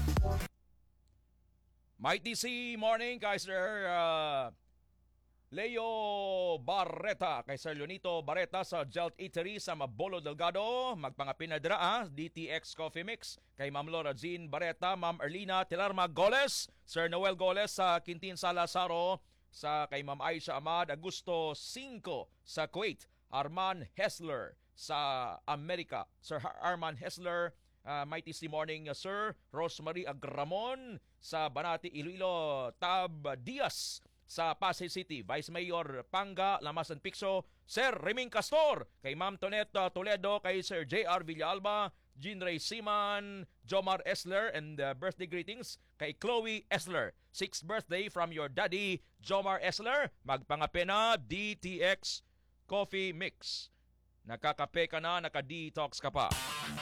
Mighty C morning kay Sir Leo Barreta, kay Sir Leonito Barreta sa Jelt Eatery sa Mabolo Delgado. Magpangapin na dira DTX Coffee Mix kay Ma'am Laura Jean Barreta, Ma'am Erlina Tilarma Goles, Sir Noel Goles sa Quintin Salazaro, sa kay Ma'am Aisha Ahmad Augusto 5 sa Kuwait, Arman Hessler sa Amerika, Sir Arman Hessler. Mighty C morning, Sir Rosemary Agramon sa Banati, Iloilo. Tab Diaz sa Pasay City, Vice Mayor Panga Lamasan Picso, Sir Reming Castor, kay Ma'am Tonetta Toledo, kay Sir J.R. Villalba, Jean Ray Siman, Jomar Esler, and birthday greetings kay Chloe Esler. 6th birthday from your daddy, Jomar Esler. Magpangapena DTX Coffee Mix. Nakakape ka na, naka-detox ka pa.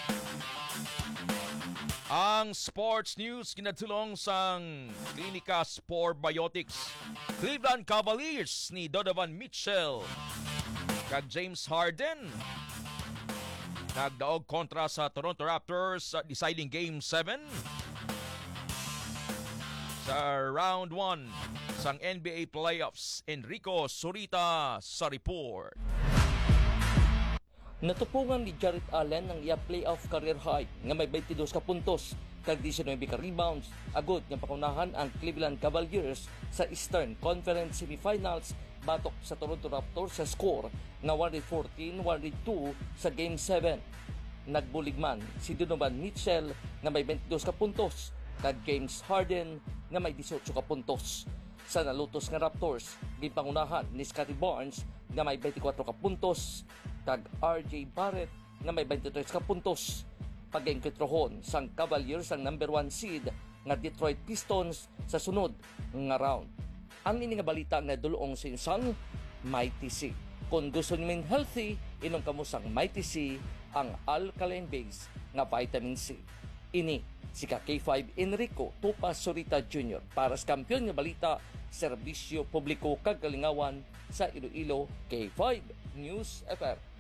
Ang sports news kinatulong sang Klinika Sport Biotics. Cleveland Cavaliers ni Donovan Mitchell kag James Harden nagdaog kontra sa Toronto Raptors sa deciding Game 7 sa Round 1 sang NBA Playoffs. Enrico Zurita sa report. Natupungan ni Jarrett Allen ang iya playoff career high nga may 22 ka puntos kag 19 ka rebounds. Agod nga pakunahan ang Cleveland Cavaliers sa Eastern Conference Semifinals batok sa Toronto Raptors sa score nga 114-102 sa Game 7. Nagbulig man si Donovan Mitchell nga may 22 ka puntos kag James Harden nga may 18 ka puntos. Sa nalutos nga Raptors, gipangunahan ni Scottie Barnes nga may 24 ka puntos kag RJ Barrett nga may 23 ka puntos. Pag-engkitrohon sang Cavaliers ang number 1 seed nga Detroit Pistons sa sunod nga round. Ang ini nga balita nga dulong sa insang Mighty C. Kung gusto niyo healthy, inom kamo sang Mighty C, ang alkaline base nga vitamin C. Ini si K5 Enrico Tupas Zurita Jr. para sa kampiyon nga balita, serbisyo publiko kagalingawan sa Iloilo, K5 News FM.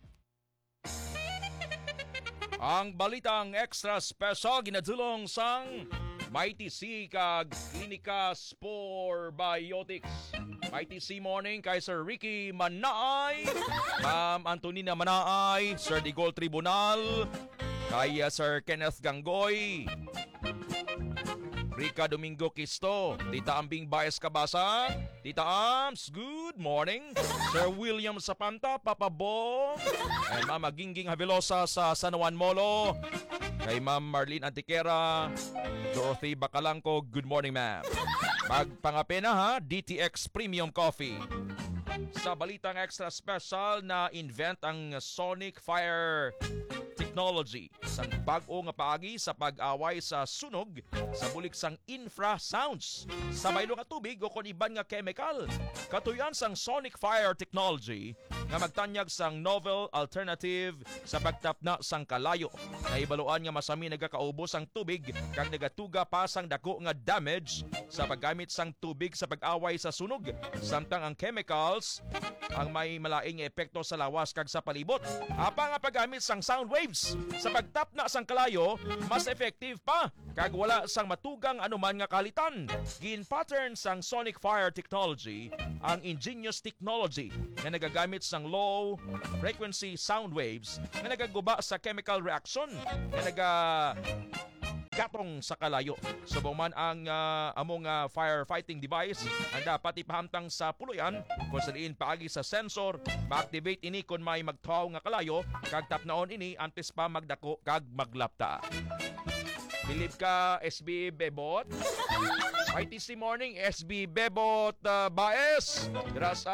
Ang balitang extra special ginadulong sang Mighty C kag Klinika Sport Biotics. Mighty C morning kay Sir Ricky Manaay, Ma'am Antonina Manaay, Sir Digol Tribunal, kay Sir Kenneth Ganggoy, Rica Domingo Kisto, Tita Ambing Baez Kabasa, Tita Ams, good morning. Sir William Sapanta, Papa Bong, and Mama Gingging Havelosa sa San Juan Molo, kay Ma'am Marlene Antiquera, Dorothy Bacalangco, good morning ma'am. Magpangapena ha, DTX Premium Coffee. Sa balitang extra special na invent ang Sonic Fire Technology sang bag-o nga paagi sa pag-away sa sunog sa bulik sang infrasounds sa baylo nga tubig o kon iban nga chemical. Katuyan sang Sonic Fire Technology nga magtanyag sang novel alternative sa pagtapna sang kalayo. Naibaluan nga masami nagakaubos ang tubig kag nagatuga pa sang dako nga damage sa paggamit sang tubig sa pag-away sa sunog. Samtang ang chemicals ang may malaing epekto sa lawas kag sa palibot. Apa nga paggamit sang sound waves sa pagtapna sang kalayo mas effective pa kag wala sang matugang anuman nga kalitan. Gin-pattern sang Sonic Fire Technology ang ingenious technology na nagagamit sang low frequency sound waves na nagaguba sa chemical reaction na gatong sa kalayo. Subong man ang among firefighting device ang dapat ipahamtang sa puluyan kung saliin paagi sa sensor, ma-activate ini kung may magtaw nga kalayo kag tapnaon ini antes pa magdako kag maglapta. Bilib ka SB Bebot? ITC morning SB Bebot Baez. Dras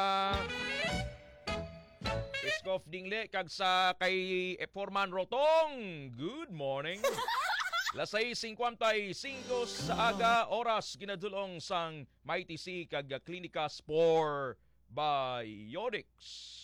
Iskof Dingle kag sa kay Foreman Rotong. Good morning. Lasay 55 sa aga oras ginadulong sang Mighty C kag Klinika Sport Biotics.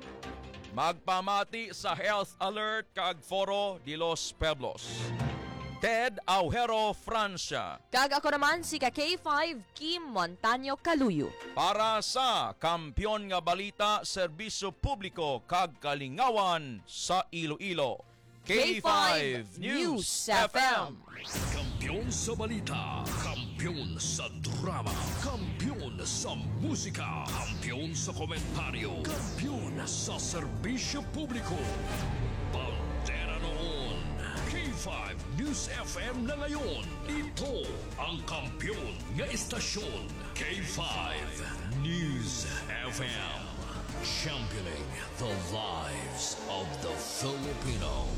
Magpamati sa health alert kag Foro de los Pueblos. Ted Aujero Francia. Kag ako naman si K5 Kim Montaño Caluyo. Para sa Kampiyon nga Balita, Serbisyo Publiko kag Kalingawan sa Iloilo. K5 News FM. Kampiyon sa balita, kampiyon sa drama, kampiyon sa musika, kampiyon sa komentaryo, kampiyon sa serbisyo publiko. Pantera noon, K5 News FM na ngayon. Ito ang kampiyon nga istasyon, K5 News FM. Championing the lives of the Filipino.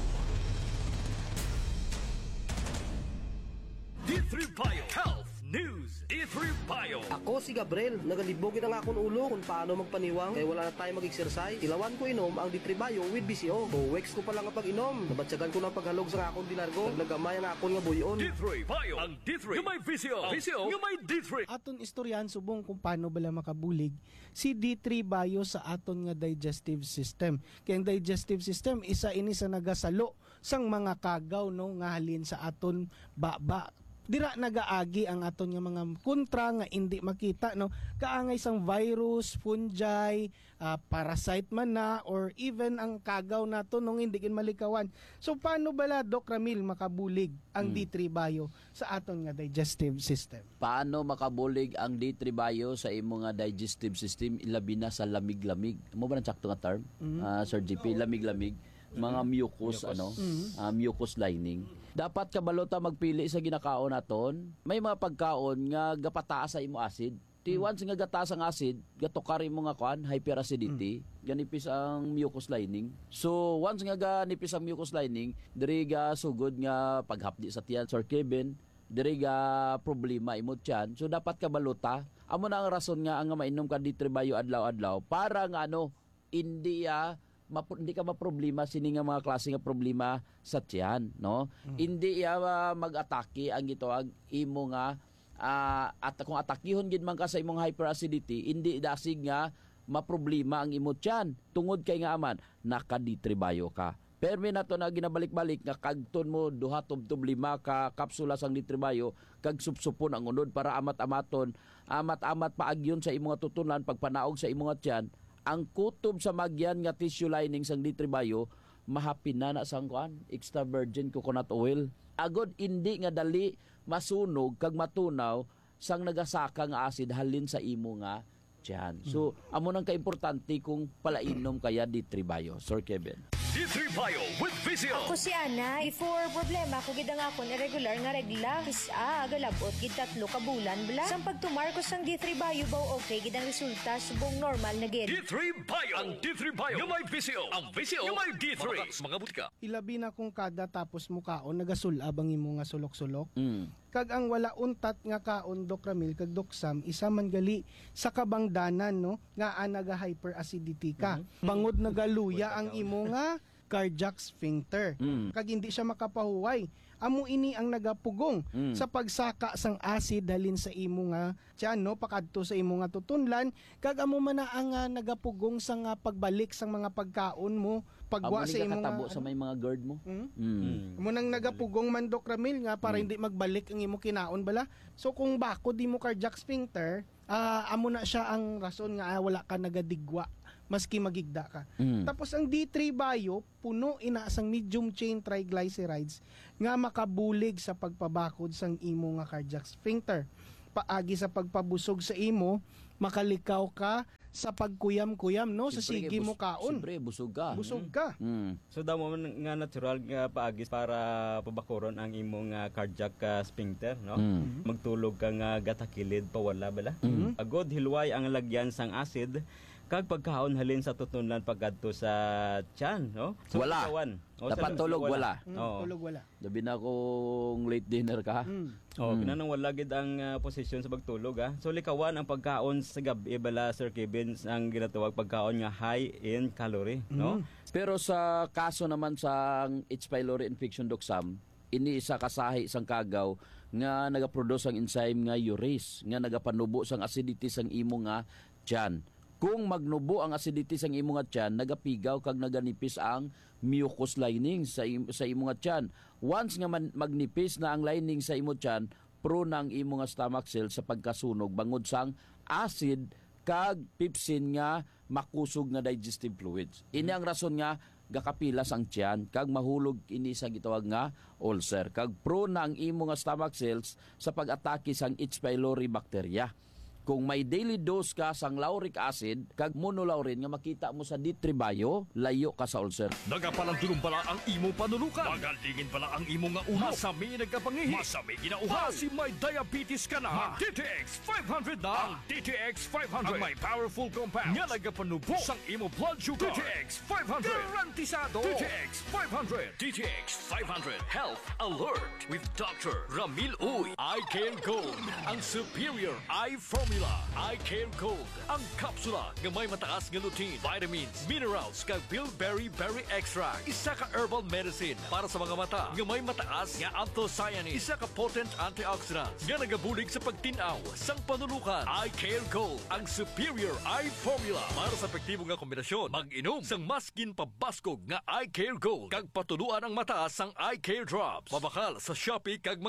D3 Bio Health News. D3 Bio. Ako si Gabriel, nagalibogin ang akong ulo kung paano magpaniwang kaya wala na tayo mag-exercise. Ilawan ko inom ang D3 Bio with BCO. Weeks ko pa lang ang pag-inom. Nabatsagan ko ng paghalog sa akong dinargo. Nagnagamay ang akong nga buyon. D3 Bio. Ang D3 yung may VCO. VCO yung may D3. Aton istoryahan subong kung paano bala makabulig si D3 Bio sa aton nga digestive system. Kaya ang digestive system isa ini sa nagasalo sang mga kagaw no nga halin sa aton baba. Dira nagaagi ang aton nga mga kontra nga hindi makita no kaangay sang virus, fungi, parasite man na or even ang kagaw nato nung hindi kin malikawan. So paano bala Doc Ramil makabulig ang D3 Bio sa aton nga digestive system? Paano makabulig ang D3 Bio sa imo nga digestive system ilabi na sa lamig-lamig? Mo ba nang sakto nga term? Sir GP, lamig-lamig, mga mucus. Mucus lining. Dapat kabalota magpili sa ginakaon naton. May mga pagkaon nga gapataas sa imo acid. Ti once nga gataas ang acid, gatukari mo nga kuan, hyperacidity, ganipis ang mucus lining. So once nga ganipis ang mucus lining, diri ga sugod nga paghapdi sa tiyan, Sir Kevin, diri ga problema imo tiyan. So dapat kabalota. Amo na ang rason nga ang mainom ka D3 Bio adlaw-adlaw para nga hindi hindi ka maproblema sini nga mga klase nga problema sa tiyan, no? Hindi mag-atake ang gitawag imo nga at kung atakihon gid man ka sa imong hyperacidity, hindi dasig nga maproblema ang imo tiyan. Tungod kay nga aman naka D3 Bio ka. Permi na to na ginabalik-balik nga kagton mo duha tub 5 ka kapsula sang D3 Bio kag supsupon ang unod para amat-amaton, amat-amat paagyon sa imong tutunan pagpanaog sa imong tiyan. Ang kutob sa magyan nga tissue lining sang D3 Bio mahapin na sang kuan extra virgin coconut oil. Agod hindi nga dali masunog kag matunaw sang nagasaka nga acid halin sa imo nga tiyan. So amo nang kaimportante kung palainom kaya D3 Bio, Sir Kevin. D3 Bio with VCO. Ako si Ana, before problema ko gid ang akon irregular nga regla. Isa, galabot gid 3 ka bulan bla. Sang pagtumar ko sang D3 Bio baw okay gid ang resulta subong normal na gid. D3 Bio. Ang D3 Bio yung may VCO. Ang VCO yung may D3. Mga butika. Ilabi na kung kada tapos mo kaon nagasulab ang imo nga sulok-sulok. Kag ang wala untat nga kaon Doc Ramil kag Doc Sam isa man gali sa kabangdanan no nga naga hyperacidity ka. Bangod nagaluya ang imo nga cardiac sphincter. Kag hindi siya makapahuway. Amo ini ang nagapugong sa pagsaka sang acid halin sa imo nga tiyan no pakadto sa imo nga tutunlan kag amo man na ang nagapugong sang pagbalik sang mga pagkaon mo pagwa sa imo nga sa may mga GERD mo. Amo nang nagapugong man Doc Ramil nga para hindi magbalik ang imo kinaon bala. So kung bako di mo cardiac sphincter, amo na siya ang rason nga wala ka nagadigwa maski magigda ka. Tapos ang D3 Bio, puno inaasang medium chain triglycerides nga makabulig sa pagpabakod sang imo nga cardiac sphincter. Paagi sa pagpabusog sa imo, makalikaw ka sa pagkuyam-kuyam no sa sige mo kaon. Siyempre busog ka. Busog ka. So damo man nga natural nga paagis para pabakuron ang imong cardiac sphincter no. Magtulog ka nga gatakilid pawala bala. Agod hilway ang lagyan sang acid kag pagkaon halin sa tutunan pagadto sa tiyan no. So, wala. Dapat tulog wala. Tulog wala. Labi na kung late dinner ka. Kinanang wala gid ang posisyon sa pagtulog So likawan ang pagkaon sa gabi bala Sir Kevin ang ginatawag pagkaon nga high in calorie no. Pero sa kaso naman sa H. pylori infection Doc Sam, ini isa kasahi sang kagaw nga nagaproduce ang enzyme nga urease nga nagapanubo sang acidity sang imo nga tiyan. Kung magnubo ang acidity sa imong nga tiyan, nagapigaw kag naganipis ang mucous lining sa imong nga tiyan. Once nga magnipis na ang lining sa imong tiyan, prone na ang imong nga stomach cell sa pagkasunog bangod sang acid kag pepsin nga makusog nga digestive fluids. Ini ang rason nga gakapilas ang tiyan kag mahulog ini sa gitawag nga ulcer. Kag prone na ang imong nga stomach cells sa pag-atake sang H. pylori bacteria. Kung may daily dose ka sang lauric acid kag monolaurin nga makita mo sa D3 Bio, layo ka sa ulcer. Nagapalandulong pala ang imo panulukan. Magalingin pala ang imo nga ulo. Masami nagkapangihi. Masami ginauhaw. Kasi may diabetes ka na. DTX 500 na. Ang DTX 500. Ang may powerful compound. Nga nagapanubo sang imo blood sugar. DTX 500. Garantisado. DTX 500. DTX 500. Health Alert with Dr. Ramil Uy. Eye Care Gold. Ang superior eye formula. Eye Care Gold. Ang kapsula nga may mataas nga lutein, vitamins, minerals, kag bilberry berry extract. Isa ka herbal medicine para sa mga mata nga may mataas nga anthocyanins. Isa ka potent antioxidants nga nagabulig sa pagtinaw sang panulukan. Eye Care Gold. Ang superior eye formula para sa epektibo nga kombinasyon. Mag-inom sang maskin pabaskog nga Eye Care Gold kag patuluan ang mataas sang Eye Care Drops. Mabakal sa Shopee kag